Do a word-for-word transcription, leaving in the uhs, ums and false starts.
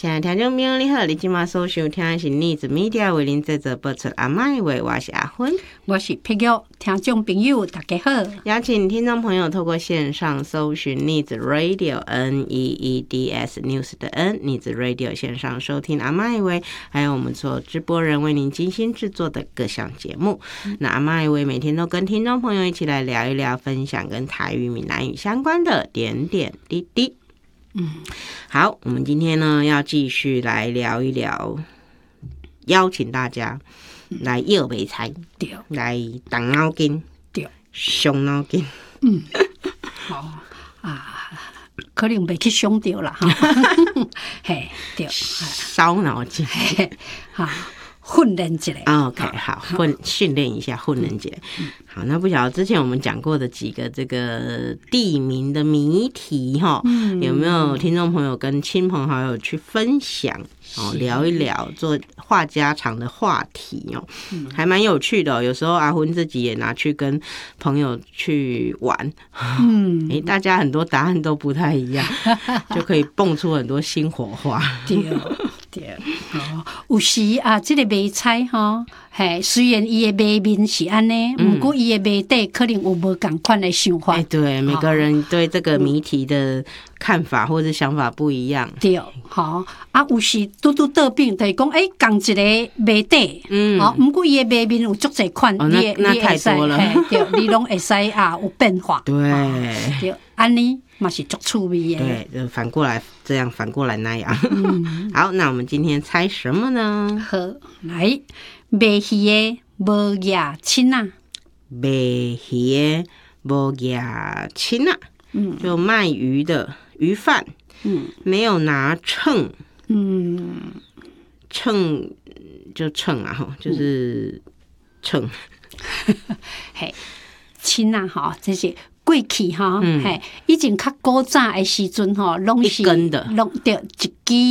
亲爱的听众朋友你好，你今晚所收听的是逆子 Media 为您制作播出阿麦话，我是阿芬， 我是佩玉。听众朋友大家好， 邀请听众朋友透过线上搜寻逆子 Radio N E E D S News 的 N 逆子 Radio 线上收听阿麦话，还有我们所直播人为您精心制作的各项节目。嗯、那阿麦话每天都跟听众朋友一起来聊一聊，分享跟台语、闽南语相关的点点滴滴。嗯，好，我们今天呢要继续来聊一聊，邀请大家来摇白菜，对，来动脑筋，对，伤脑筋。 嗯，好啊，可能袂去伤到啦哈，嘿，对， 烧脑筋， 哈。训练起来 ，OK， 好，训训练一下，训练起来。好，那不晓得之前我们讲过的几个这个地名的谜题哈，嗯、有没有听众朋友跟亲朋好友去分享哦，聊一聊，做话家常的话题哦，嗯、还蛮有趣的、哦。有时候阿芬自己也拿去跟朋友去玩，嗯，哎，大家很多答案都不太一样，就可以蹦出很多新火花。 对。对，哦，有时啊，这个卖菜哈，嘿，虽然伊的卖面是安尼，不过伊的卖底可能有无同款的想法。 哎、欸，对，每个人对这个谜题的看法或者想法不一样。 对，好啊，有时拄拄倒饼，就是讲，哎、欸，共一个卖底，嗯，好，不过伊的卖面有足侪款， 哦，那那太多了， 对，你拢会使啊有变化。 对， 对，安尼嘛是足趣味的。 对，就反过来这样，反过来那样。嗯、好，那我们今天猜什么呢？ 好，来，卖鱼的无牙亲啊， 卖鱼的无牙亲啊，嗯，就卖鱼的鱼贩，嗯，没有拿秤，嗯，秤就秤啊，哈，就是秤， 嘿，亲啊，哈，这是。过去哈，嘿、嗯，以前较古早的时阵吼，拢是一根的， 拢着一支